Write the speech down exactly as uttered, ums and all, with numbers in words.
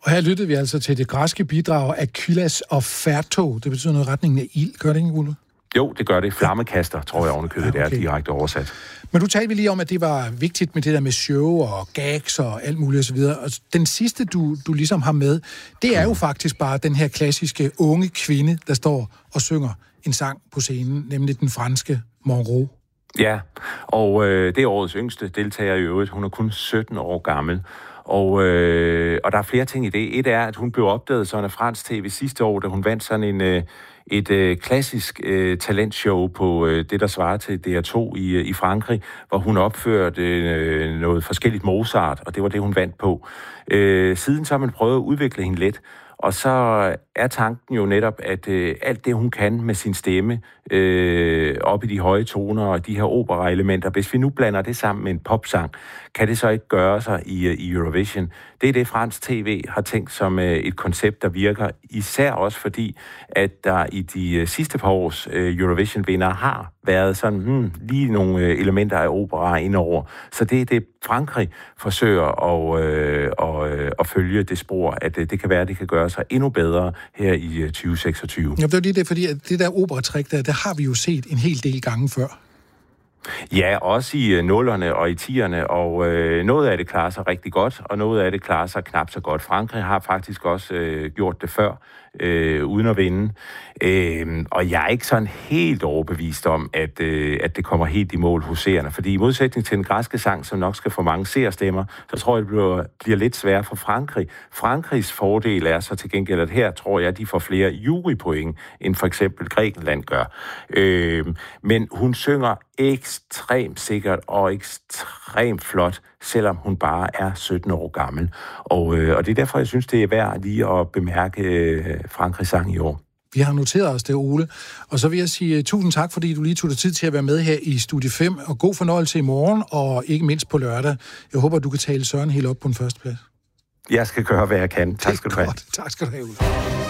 Og her lyttede vi altså til det græske bidrag Aquillas og Ferto. Det betyder noget i retningen af ild. Gør det ikke, Ole? Jo, det gør det. Flammekaster, tror jeg ovenikøbet, ja, okay. Det er direkte oversat. Men du talte vi lige om, at det var vigtigt med det der med show og gags og alt muligt osv. Og den sidste, du, du ligesom har med, det er jo faktisk bare den her klassiske unge kvinde, der står og synger en sang på scenen, nemlig den franske Monroe. Ja, og øh, det er årets yngste deltager i øvrigt. Hun er kun sytten år gammel. Og, øh, og der er flere ting i det. Et er, at hun blev opdaget sådan af fransk tv sidste år, da hun vandt sådan en, øh, et øh, klassisk øh, talentshow på øh, det, der svarer til D R to i, øh, i Frankrig, hvor hun opførte øh, noget forskelligt Mozart, og det var det, hun vandt på. Øh, siden så har man prøvet at udvikle hende lidt, og så er tanken jo netop, at øh, alt det, hun kan med sin stemme, øh, op i de høje toner og de her opera-elementer, hvis vi nu blander det sammen med en popsang, kan det så ikke gøre sig i, i Eurovision? Det er det, fransk tv har tænkt som øh, et koncept, der virker, især også fordi, at der i de øh, sidste par års øh, Eurovision-vinder har været sådan hmm, lige nogle øh, elementer af opera indover. Så det er det, Frankrig forsøger at, øh, og, øh, at følge det spor, at øh, det kan være, at det kan gøre sig endnu bedre her i øh, tyve seksogtyve. Ja, det er lige det, fordi det der operatrik, der, der har vi jo set en hel del gange før. Ja, også i nullerne og i tierne, og øh, noget af det klarer sig rigtig godt, og noget af det klarer sig knap så godt. Frankrig har faktisk også øh, gjort det før, øh, uden at vinde. Øh, og jeg er ikke sådan helt overbevist om, at, øh, at det kommer helt i mål hos seerne, fordi i modsætning til den græske sang, som nok skal få mange seerstemmer, så tror jeg, det bliver, bliver lidt sværere for Frankrig. Frankrigs fordel er så til gengæld, at her tror jeg, at de får flere jurypoint, end for eksempel Grækenland gør. Øh, men hun synger ekstremt sikkert og ekstremt flot, selvom hun bare er sytten år gammel. Og, øh, og det er derfor, jeg synes, det er værd lige at bemærke øh, Frankrigs sang i år. Vi har noteret os det, Ole. Og så vil jeg sige uh, tusind tak, fordi du lige tog dig tid til at være med her i Studie fem, og god fornøjelse i morgen, og ikke mindst på lørdag. Jeg håber, du kan tale Søren helt op på den første plads. Jeg skal gøre, hvad jeg kan. Tak skal du have. Tak skal du have, Ole.